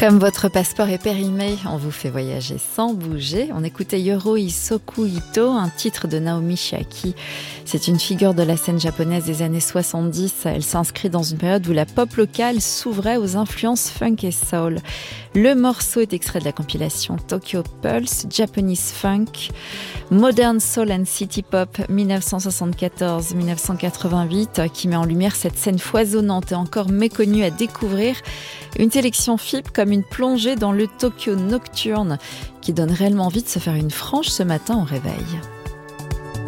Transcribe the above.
Comme votre passeport est périmé, on vous fait voyager sans bouger. On écoutait Yoroi Soku Ito, un titre de Naomi Shiaki. C'est une figure de la scène japonaise des années 70. Elle s'inscrit dans une période où la pop locale s'ouvrait aux influences funk et soul. Le morceau est extrait de la compilation Tokyo Pulse, Japanese Funk, Modern Soul and City Pop 1974-1988, qui met en lumière cette scène foisonnante et encore méconnue à découvrir. Une sélection FIP comme une plongée dans le Tokyo nocturne qui donne réellement envie de se faire une frange ce matin au réveil.